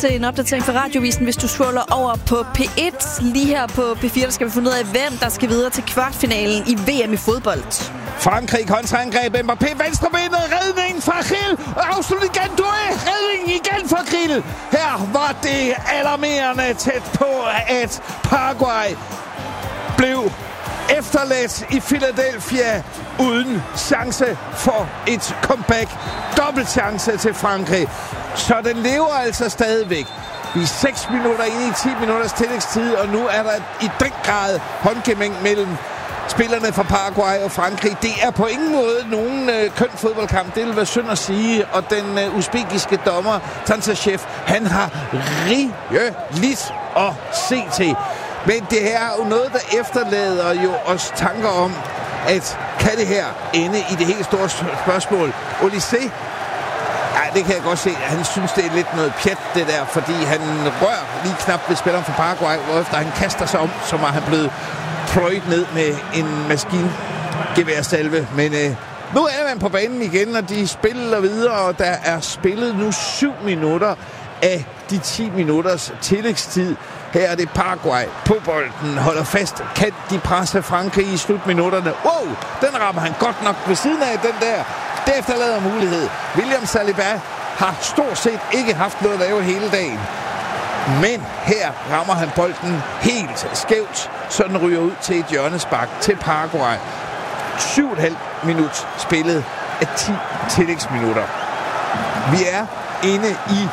til en opdatering fra Radiovisen, hvis du scroller over på P1. Lige her på P4, der skal vi finde ud af, hvem der skal videre til kvartfinalen i VM i fodbold. Frankrig kontraangreb, Mbappé, venstrebenet, redning fra Gil, afslutning igen, redning igen fra Gil. Her var det alarmerende tæt på, at Paraguay blev efterladt i Philadelphia uden chance for et comeback. Dobbelt chance til Frankrig. Så den lever altså stadigvæk. Vi er 6 minutter inde i 10 minutters tillægstid, og nu er der i den grad håndgemæng mellem spillerne fra Paraguay og Frankrig. Det er på ingen måde nogen køn fodboldkamp. Det vil være synd at sige. Og den uzbekiske dommer, Tantashev, han har rigeligt at se til. Men det er jo noget, der efterlader jo os tanker om, at kan det her ende i det helt store spørgsmål? Olysée? Ja, det kan jeg godt se. Han synes, det er lidt noget pjat, det der, fordi han rører lige knap ved spilleren fra Paraguay, hvorefter han kaster sig om, som er han blevet pløjet ned med en maskingeværsalve. Men nu er man på banen igen, og de spiller videre, og der er spillet nu 7 minutter af de 10 minutters tillægstid. Her er det Paraguay på bolden, holder fast. Kan de presse Frankrig i slutminutterne? Wow, den rammer han godt nok ved siden af, den der. Derefter lader mulighed. William Saliba har stort set ikke haft noget at lave hele dagen. Men her rammer han bolden helt skævt, så den ryger ud til et hjørnespark til Paraguay. 7,5 minut spillet af 10 tillægsminutter. Vi er inde i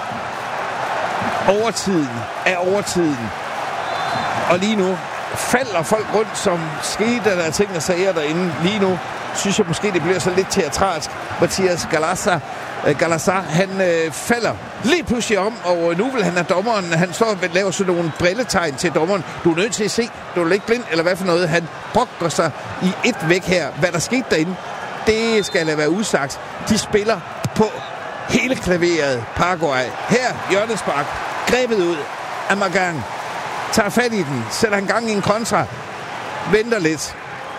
overtiden. Og lige nu falder folk rundt, som skete, der er ting, der sager derinde. Lige nu synes jeg måske, det bliver så lidt teatralsk. Mathias Galazar, han falder lige pludselig om, og nu vil han have dommeren. Han står og laver sådan nogle brilletegn til dommeren. Du er nødt til at se. Du er ikke blind, eller hvad for noget. Han brugter sig i et væk her. Hvad der skete derinde, det skal lade være usagt. De spiller på hele klaveret. Paraguay. Her, hjørnespark. Grebet ud. Amagang tager fat i den. Sætter han gang i en kontra. Venter lidt.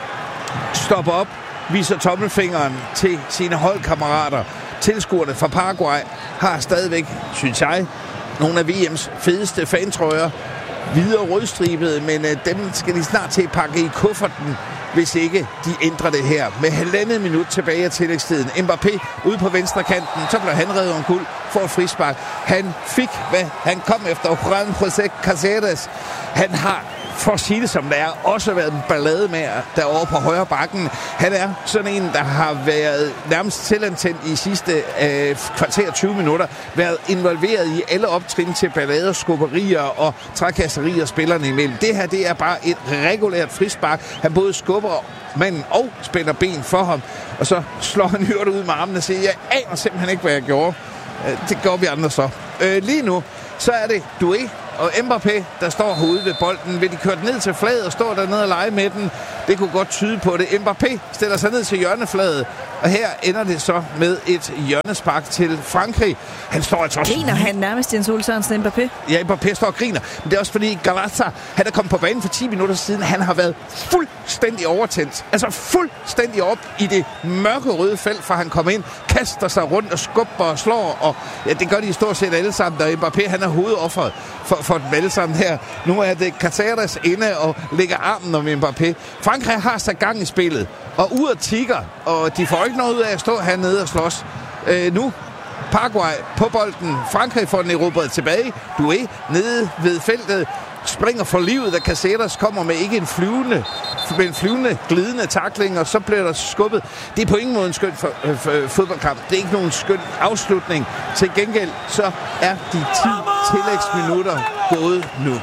Stopper op. Viser tommelfingeren til sine holdkammerater. Tilskuerne fra Paraguay har stadigvæk, synes jeg, nogle af VM's fedeste fantrøjer. Hvide og rødstribede, men dem skal de snart til at pakke i kufferten, hvis ikke de ændrer det her. Med 1,5 minut tilbage af tillægstiden. Mbappé ude på venstre kanten, så bliver han reddet omkuld for et frispark. Han fik, hvad han kom efter. Juan José Caceres. Han har, for at sige det som det er, også været en ballade med derovre på højre bakken. Han er sådan en, der har været nærmest selvantændt i sidste kvarter 20 minutter. Været involveret i alle optrin til ballader, skubberier og trækasserier spillerne imellem. Det her, det er bare et regulært frispark. Han både skubber manden og spænder ben for ham. Og så slår han hørt ud med armen og siger, jeg aner simpelthen ikke, hvad jeg gjorde. Det gør vi andre så. Lige nu, så er det Doué og Mbappé, der står herude ved bolden. Vil de køre ned til fladet og står dernede og lege med den? Det kunne godt tyde på det. Mbappé stiller sig ned til hjørnefladet, og her ender det så med et hjørnespark til Frankrig. Han står altså også... Griner han nærmest, Jens Ole Sørensen, Mbappé? Ja, Mbappé står og griner. Men det er også fordi Galazar, han er kommet på banen for 10 minutter siden. Han har været fuldstændig overtændt. Altså fuldstændig op i det mørke røde felt, fra han kom ind. Kaster sig rundt og skubber og slår. Og ja, det gør de stort set alle sammen. Og Mbappé, han er hovedofferet for den alle sammen her. Nu er det Caceres inde og lægger armen om Mbappé. Frankrig har sat gang i spillet. Og ud af tigger, og de får ikke noget ud af at stå hernede og slås. Nu Paraguay på bolden. Frankrig får den erobret tilbage. Doué nede ved feltet. Springer for livet, da Caceres kommer med ikke en flyvende, glidende tackling, og så bliver der skubbet. Det er på ingen måde en skøn fodboldkamp. Det er ikke nogen skøn afslutning. Til gengæld så er de 10 tillægsminutter gået nu.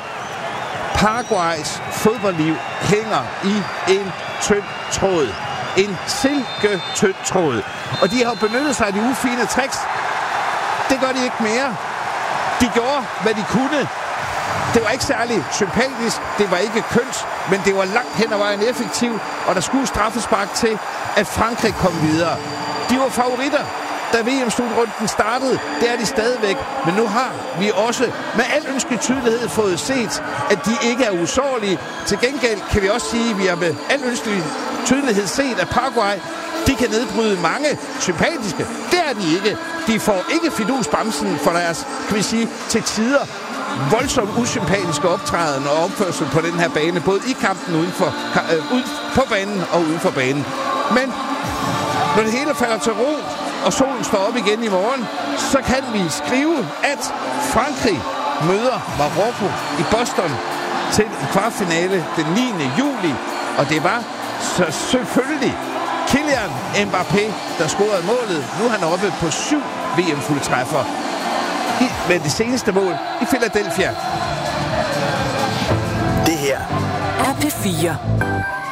Paraguays fodboldliv hænger i en tynd tråd. En silketynd tråd. Og de har benyttet sig af de ufine tricks. Det gør de ikke mere. De gjorde, hvad de kunne. Det var ikke særlig sympatisk, det var ikke kønt, men det var langt hen ad vejen effektivt, og der skulle straffespark til, at Frankrig kom videre. De var favoritter, da VM-slutrunden startede. Det er de stadigvæk, men nu har vi også med al ønskelig tydelighed fået set, at de ikke er usårlige. Til gengæld kan vi også sige, at vi har med al ønskelig tydelighed set, at Paraguay, De kan nedbryde mange sympatiske. Det er de ikke. De får ikke fidusbamsen for deres, kan vi sige, til tider voldsomt usympatiske optræden og opførsel på den her bane, både i kampen ude på banen og uden for banen. Men når det hele falder til ro, og solen står op igen i morgen, så kan vi skrive, at Frankrig møder Marokko i Boston til en kvartfinale den 9. juli. Og det var så selvfølgelig Kylian Mbappé, der scorede målet. Nu er han oppe på 7 VM-fuldtræffer med det seneste mål i Philadelphia. Det her er P4.